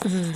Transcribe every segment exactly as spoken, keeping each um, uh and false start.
Mm.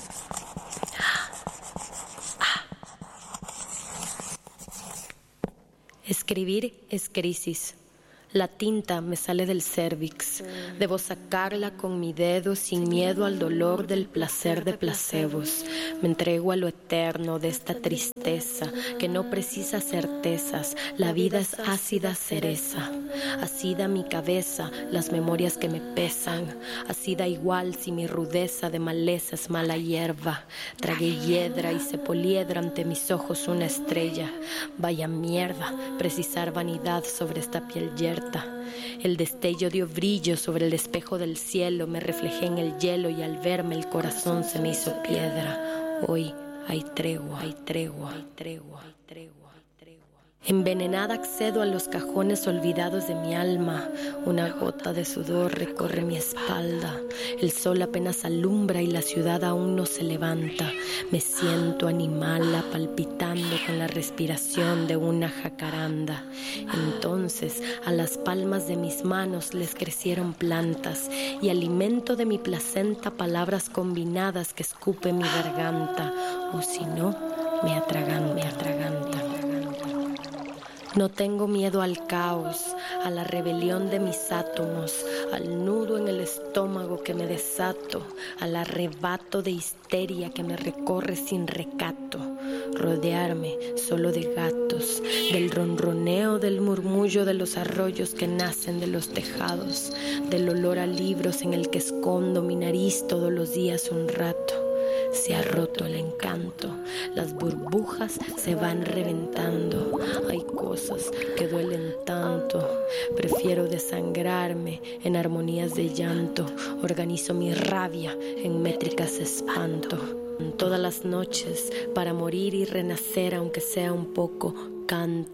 Escribir es crisis. La tinta me sale del cérvix. Debo sacarla con mi dedo sin miedo al dolor del placer de placebos. Me entrego a lo eterno de esta tristeza que no precisa certezas. La vida es ácida cereza. Así da mi cabeza las memorias que me pesan. Así da igual si mi rudeza de maleza es mala hierba. Tragué hiedra y se poliedra ante mis ojos una estrella. Vaya mierda, precisar vanidad sobre esta piel yerta. El destello dio brillo sobre el espejo del cielo. Me reflejé en el hielo y al verme el corazón se me hizo piedra. Hoy hay tregua, hay tregua, hay tregua, hay tregua. Envenenada accedo a los cajones olvidados de mi alma. Una gota de sudor recorre mi espalda. El sol apenas alumbra y la ciudad aún no se levanta. Me siento animala palpitando con la respiración de una jacaranda. Entonces a las palmas de mis manos les crecieron plantas y alimento de mi placenta palabras combinadas que escupe mi garganta. O si no, me atragan, me atraganta. No tengo miedo al caos, a la rebelión de mis átomos, al nudo en el estómago que me desato, al arrebato de histeria que me recorre sin recato. Rodearme solo de gatos, del ronroneo, del murmullo de los arroyos que nacen de los tejados, del olor a libros en el que escondo mi nariz todos los días un rato. Se ha roto el encanto, las burbujas se van reventando. Hay cosas que duelen tanto. Prefiero desangrarme en armonías de llanto. Organizo mi rabia en métricas de espanto. Todas las noches, para morir y renacer, aunque sea un poco, canto.